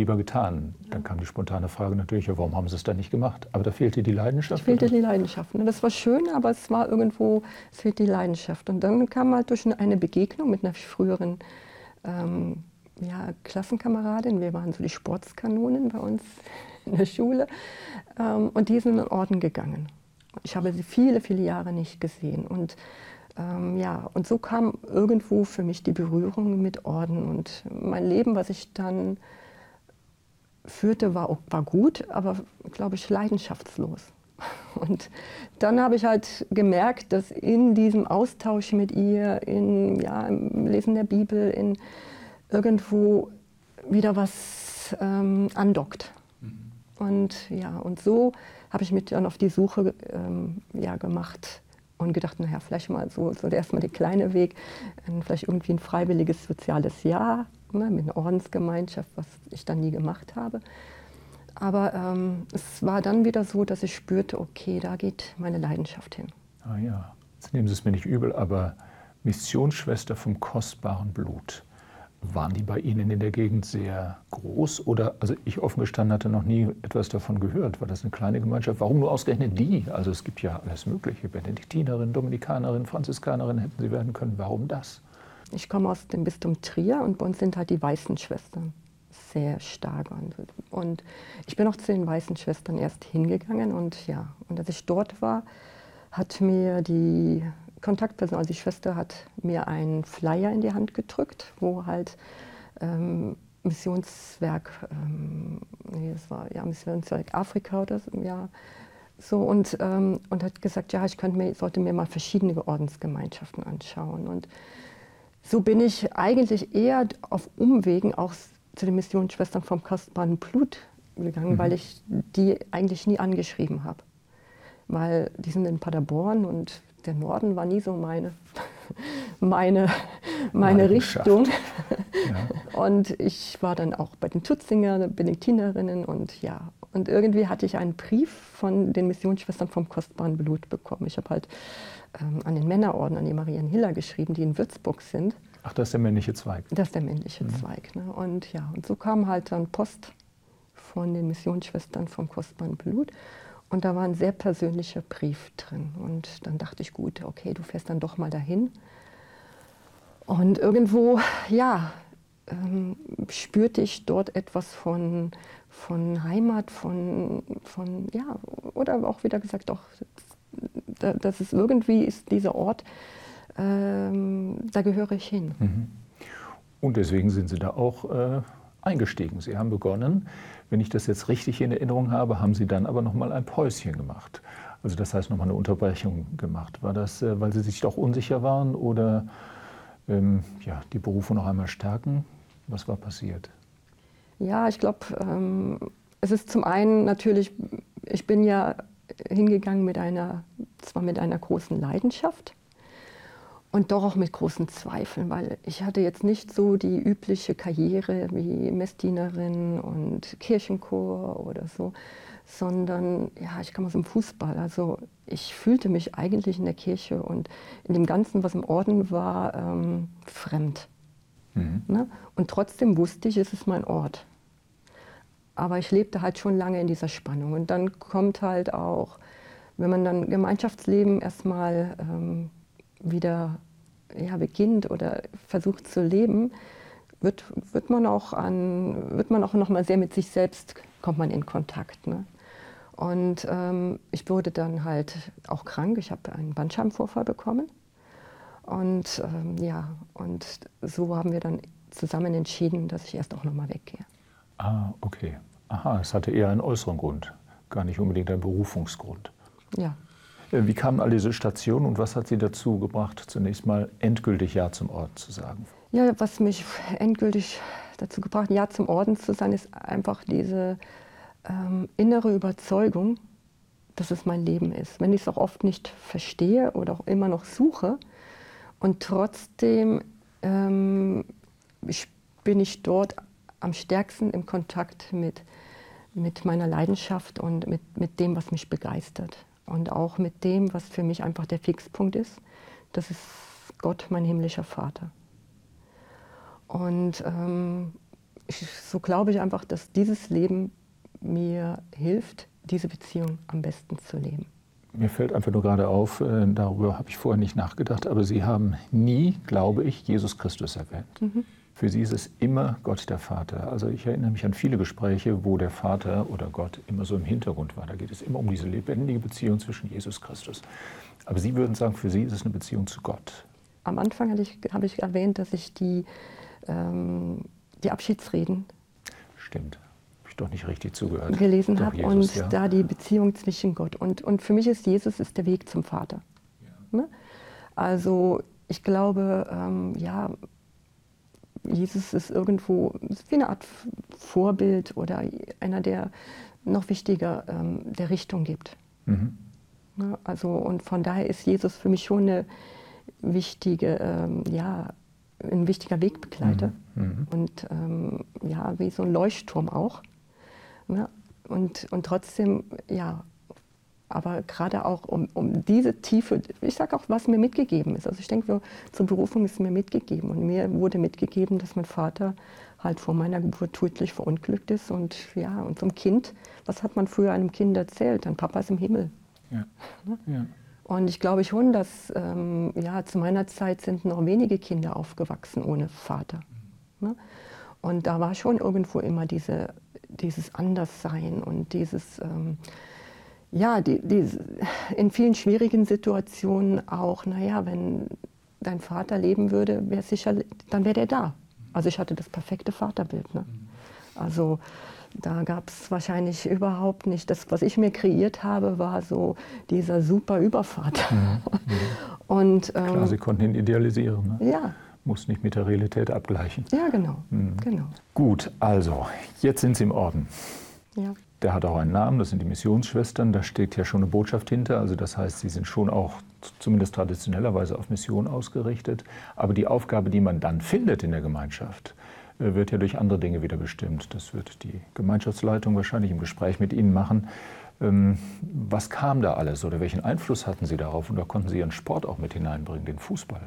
lieber getan? Dann kam die spontane Frage natürlich, ja, warum haben Sie es dann nicht gemacht? Aber da fehlte die Leidenschaft? Es fehlte die Leidenschaft. Ne? Das war schön, aber es war irgendwo, es fehlte die Leidenschaft. Und dann kam halt durch eine Begegnung mit einer früheren Klassenkameradin. Wir waren so die Sportskanonen bei uns in der Schule. Und die ist in den Orden gegangen. Ich habe sie viele, viele Jahre nicht gesehen. Und und so kam irgendwo für mich die Berührung mit Orden. Und mein Leben, was ich dann führte, war gut, aber, glaube ich, leidenschaftslos. Und dann habe ich halt gemerkt, dass in diesem Austausch mit ihr, im Lesen der Bibel, in irgendwo wieder was andockt. Und so habe ich mich dann auf die Suche gemacht und gedacht, naja, vielleicht mal so erstmal der kleine Weg, vielleicht irgendwie ein freiwilliges soziales Jahr, ne, mit einer Ordensgemeinschaft, was ich dann nie gemacht habe. Aber es war dann wieder so, dass ich spürte, okay, da geht meine Leidenschaft hin. Ah ja, jetzt nehmen Sie es mir nicht übel, aber Missionsschwester vom kostbaren Blut. Waren die bei Ihnen in der Gegend sehr groß? Oder, also ich offen gestanden hatte noch nie etwas davon gehört. War das eine kleine Gemeinschaft? Warum nur ausgerechnet die? Also es gibt ja alles Mögliche. Benediktinerin, Dominikanerin, Franziskanerin hätten Sie werden können. Warum das? Ich komme aus dem Bistum Trier und bei uns sind halt die Weißen Schwestern sehr stark. Und ich bin auch zu den Weißen Schwestern erst hingegangen. Und als ich dort war, hat mir die Kontaktperson, also die Schwester, hat mir einen Flyer in die Hand gedrückt, wo halt Missionswerk, Missionswerk Afrika oder so, und hat gesagt, ja, sollte mir mal verschiedene Ordensgemeinschaften anschauen. Und so bin ich eigentlich eher auf Umwegen auch zu den Missionsschwestern vom kostbaren Blut gegangen, weil ich die eigentlich nie angeschrieben habe. Weil die sind in Paderborn und der Norden war nie so meine Richtung. Ja. Und ich war dann auch bei den Tutzinger, Benediktinerinnen und irgendwie hatte ich einen Brief von den Missionsschwestern vom kostbaren Blut bekommen. Ich habe halt an den Männerorden, an die Marienhiller geschrieben, die in Würzburg sind. Ach, das ist der männliche Zweig. Das ist der männliche Zweig. Ne? Und so kam halt dann Post von den Missionsschwestern vom kostbaren Blut. Und da war ein sehr persönlicher Brief drin. Und dann dachte ich, gut, okay, du fährst dann doch mal dahin. Und irgendwo, spürte ich dort etwas von Heimat, oder auch wieder gesagt, doch, dass es irgendwie ist, dieser Ort, da gehöre ich hin. Und deswegen sind Sie da auch eingestiegen. Sie haben begonnen, wenn ich das jetzt richtig in Erinnerung habe, haben Sie dann aber noch mal ein Päuschen gemacht. Also das heißt noch mal eine Unterbrechung gemacht. War das, weil Sie sich doch unsicher waren oder die Berufung noch einmal stärken? Was war passiert? Ja, ich glaube, es ist zum einen natürlich, ich bin ja hingegangen mit einer großen Leidenschaft. Und doch auch mit großen Zweifeln, weil ich hatte jetzt nicht so die übliche Karriere wie Messdienerin und Kirchenchor oder so, sondern ich kam aus dem Fußball. Also ich fühlte mich eigentlich in der Kirche und in dem Ganzen, was im Orden war, fremd. Ne? Und trotzdem wusste ich, es ist mein Ort. Aber ich lebte halt schon lange in dieser Spannung. Und dann kommt halt auch, wenn man dann Gemeinschaftsleben erstmal wieder beginnt oder versucht zu leben, wird man auch noch mal sehr mit sich selbst, kommt man in Kontakt. Ne? Und ich wurde dann halt auch krank, ich habe einen Bandscheibenvorfall bekommen. Und und so haben wir dann zusammen entschieden, dass ich erst auch noch mal weggehe. Ah, okay. Aha, es hatte eher einen äußeren Grund, gar nicht unbedingt einen Berufungsgrund. Ja. Wie kamen all diese Stationen und was hat Sie dazu gebracht, zunächst mal endgültig Ja zum Orden zu sagen? Ja, was mich endgültig dazu gebracht hat, Ja zum Orden zu sagen, ist einfach diese innere Überzeugung, dass es mein Leben ist. Wenn ich es auch oft nicht verstehe oder auch immer noch suche und trotzdem bin ich dort am stärksten im Kontakt mit meiner Leidenschaft und mit dem, was mich begeistert. Und auch mit dem, was für mich einfach der Fixpunkt ist, das ist Gott, mein himmlischer Vater. Und so glaube ich einfach, dass dieses Leben mir hilft, diese Beziehung am besten zu leben. Mir fällt einfach nur gerade auf, darüber habe ich vorher nicht nachgedacht, aber Sie haben nie, glaube ich, Jesus Christus erwähnt. Für Sie ist es immer Gott der Vater. Also ich erinnere mich an viele Gespräche, wo der Vater oder Gott immer so im Hintergrund war. Da geht es immer um diese lebendige Beziehung zwischen Jesus Christus. Aber Sie würden sagen, für Sie ist es eine Beziehung zu Gott. Am Anfang habe ich erwähnt, dass ich die Abschiedsreden Stimmt. Doch nicht richtig zugehört. Gelesen habe und ja. da die Beziehung zwischen Gott. Und für mich ist Jesus der Weg zum Vater. Ja. Ne? Also ich glaube, ja, Jesus ist irgendwo wie eine Art Vorbild oder einer, der noch wichtiger der Richtung gibt. Ne? Also, und von daher ist Jesus für mich schon eine wichtige, ja, ein wichtiger Wegbegleiter. Und ja, wie so ein Leuchtturm auch. Ja, und trotzdem, ja, aber gerade auch um diese Tiefe, ich sage auch, was mir mitgegeben ist. Also ich denke, zur Berufung ist mir mitgegeben. Und mir wurde mitgegeben, dass mein Vater halt vor meiner Geburt tödlich verunglückt ist. Und ja, und zum Kind, was hat man früher einem Kind erzählt? Dein Papa ist im Himmel. Ja. Ja. Und ich glaube schon, dass ja, zu meiner Zeit sind noch wenige Kinder aufgewachsen ohne Vater. Ne? Und da war schon irgendwo immer dieses Anderssein und dieses, ja, in vielen schwierigen Situationen auch, naja, wenn dein Vater leben würde, dann wäre der da. Also ich hatte das perfekte Vaterbild. Ne? Also da gab es wahrscheinlich überhaupt nicht, das, was ich mir kreiert habe, war so dieser super Übervater. Und, klar, Sie konnten ihn idealisieren. Ne? Ja. Muss nicht mit der Realität abgleichen. Ja, genau. Genau. Gut, also, jetzt sind Sie im Orden. Ja. Der hat auch einen Namen, das sind die Missionsschwestern, da steht ja schon eine Botschaft hinter. Also das heißt, Sie sind schon auch zumindest traditionellerweise auf Mission ausgerichtet. Aber die Aufgabe, die man dann findet in der Gemeinschaft, wird ja durch andere Dinge wieder bestimmt. Das wird die Gemeinschaftsleitung wahrscheinlich im Gespräch mit Ihnen machen. Was kam da alles oder welchen Einfluss hatten Sie darauf? Und da konnten Sie Ihren Sport auch mit hineinbringen, den Fußball.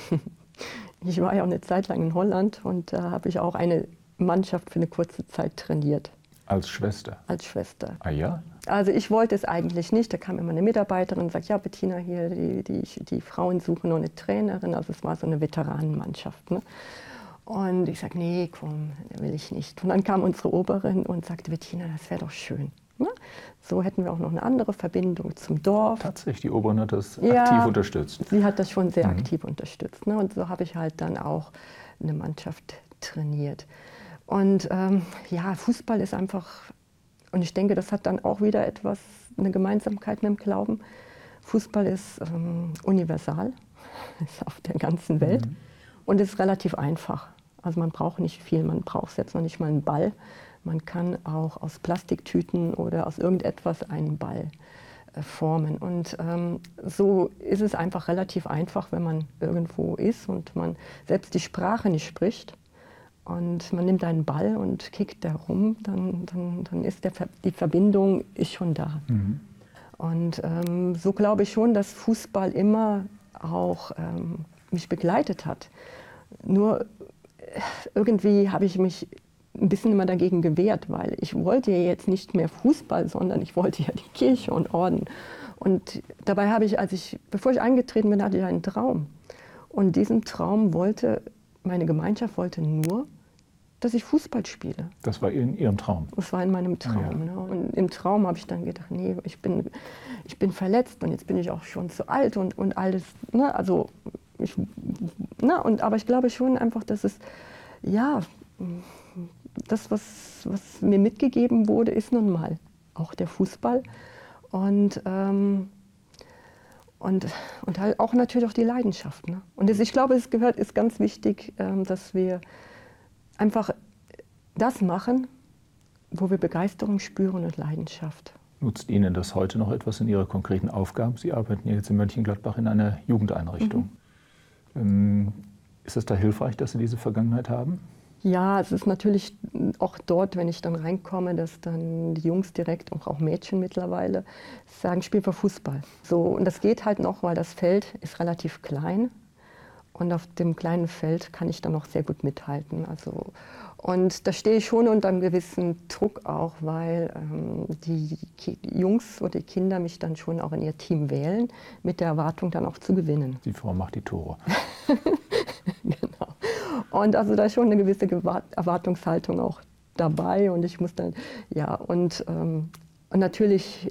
Ich war ja auch eine Zeit lang in Holland und da habe ich auch eine Mannschaft für eine kurze Zeit trainiert. Als Schwester? Als Schwester. Ah ja? Also ich wollte es eigentlich nicht. Da kam immer eine Mitarbeiterin und sagt, ja Bettina, hier, die Frauen suchen noch eine Trainerin. Also es war so eine Veteranenmannschaft. Ne? Und ich sage, nee, komm, will ich nicht. Und dann kam unsere Oberin und sagte, Bettina, das wäre doch schön. Ne? So hätten wir auch noch eine andere Verbindung zum Dorf. Tatsächlich, die Oberin hat das aktiv unterstützt. Sie hat das schon sehr aktiv unterstützt. Ne? Und so habe ich halt dann auch eine Mannschaft trainiert. Und ja, Fußball ist einfach, und ich denke, das hat dann auch wieder eine Gemeinsamkeit mit dem Glauben. Fußball ist universal, ist auf der ganzen Welt und ist relativ einfach. Also man braucht nicht viel, man braucht jetzt noch nicht mal einen Ball. Man kann auch aus Plastiktüten oder aus irgendetwas einen Ball formen. Und so ist es einfach relativ einfach, wenn man irgendwo ist und man selbst die Sprache nicht spricht. Und man nimmt einen Ball und kickt da rum, dann ist die Verbindung ist schon da. Und so glaube ich schon, dass Fußball immer auch mich begleitet hat. Nur irgendwie habe ich mich ein bisschen immer dagegen gewehrt, weil ich wollte ja jetzt nicht mehr Fußball, sondern ich wollte ja die Kirche und Orden. Und dabei habe ich, bevor ich eingetreten bin, hatte ich einen Traum. Und diesen Traum meine Gemeinschaft wollte nur, dass ich Fußball spiele. Das war in Ihrem Traum? Das war in meinem Traum. Ah, ja. Ne? Und im Traum habe ich dann gedacht, nee, ich bin verletzt und jetzt bin ich auch schon zu alt und alles. Ne? Also aber ich glaube schon einfach, dass es, ja, das, was mir mitgegeben wurde, ist nun mal auch der Fußball. Und halt auch natürlich auch die Leidenschaft. Ne? Und ich glaube, ist ganz wichtig, dass wir einfach das machen, wo wir Begeisterung spüren und Leidenschaft. Nutzt Ihnen das heute noch etwas in Ihrer konkreten Aufgabe? Sie arbeiten ja jetzt in Mönchengladbach in einer Jugendeinrichtung. Ist es da hilfreich, dass Sie diese Vergangenheit haben? Ja, es ist natürlich auch dort, wenn ich dann reinkomme, dass dann die Jungs direkt, auch Mädchen mittlerweile, sagen, spiel für Fußball. So, und das geht halt noch, weil das Feld ist relativ klein. Und auf dem kleinen Feld kann ich dann noch sehr gut mithalten. Also, Und da stehe ich schon unter einem gewissen Druck auch, weil die Jungs oder die Kinder mich dann schon auch in ihr Team wählen, mit der Erwartung dann auch zu gewinnen. Die Frau macht die Tore. Genau. Und also da ist schon eine gewisse Erwartungshaltung auch dabei und ich muss dann, ja, und natürlich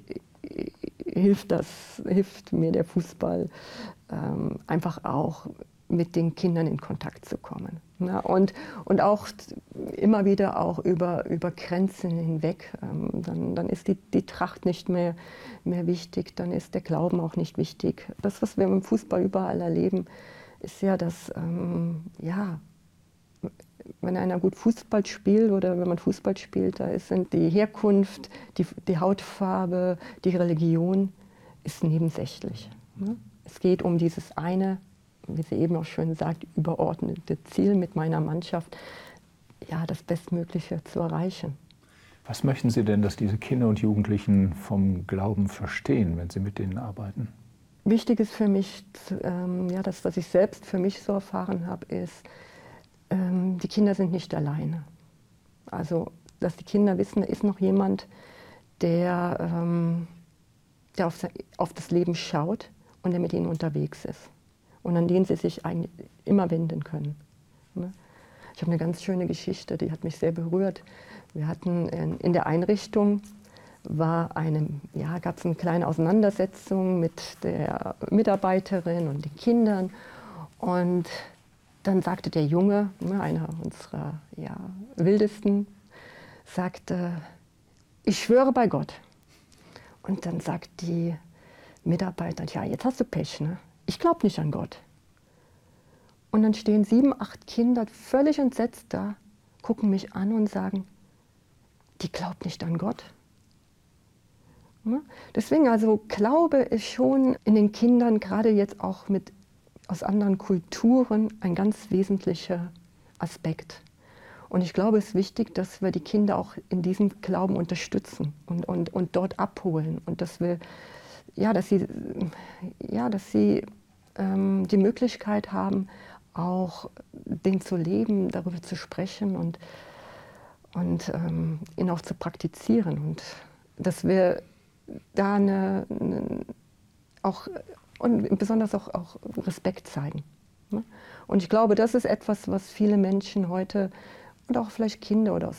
hilft mir der Fußball einfach auch mit den Kindern in Kontakt zu kommen. Ja, und auch immer wieder auch über Grenzen hinweg. Dann ist die Tracht nicht mehr wichtig, dann ist der Glauben auch nicht wichtig. Das, was wir im Fußball überall erleben, ist ja, dass ja, wenn einer gut Fußball spielt oder wenn man Fußball spielt, da sind die Herkunft, die Hautfarbe, die Religion ist nebensächlich. Ne? Es geht um dieses eine, wie sie eben auch schön sagt, überordnete Ziel mit meiner Mannschaft, ja, das Bestmögliche zu erreichen. Was möchten Sie denn, dass diese Kinder und Jugendlichen vom Glauben verstehen, wenn Sie mit denen arbeiten? Wichtig ist für mich, ja, das, was ich selbst für mich so erfahren habe, ist, die Kinder sind nicht alleine. Also, dass die Kinder wissen, da ist noch jemand, der auf das Leben schaut und der mit ihnen unterwegs ist. Und an den sie sich eigentlich immer wenden können. Ich habe eine ganz schöne Geschichte, die hat mich sehr berührt. Wir hatten in der Einrichtung gab es eine kleine Auseinandersetzung mit der Mitarbeiterin und den Kindern. Und dann sagte der Junge, einer unserer wildesten, sagte, ich schwöre bei Gott. Und dann sagt die Mitarbeiterin, ja, jetzt hast du Pech, ne? Ich glaube nicht an Gott. Und dann stehen 7, 8 Kinder völlig entsetzt da, gucken mich an und sagen, die glaubt nicht an Gott. Ne? Deswegen also Glaube ist schon in den Kindern, gerade jetzt auch aus anderen Kulturen, ein ganz wesentlicher Aspekt. Und ich glaube, es ist wichtig, dass wir die Kinder auch in diesem Glauben unterstützen und dort abholen. Und dass sie die Möglichkeit haben, auch den zu leben, darüber zu sprechen und ihn auch zu praktizieren. Und dass wir da und besonders auch Respekt zeigen. Ne? Und ich glaube, das ist etwas, was viele Menschen heute und auch vielleicht Kinder oder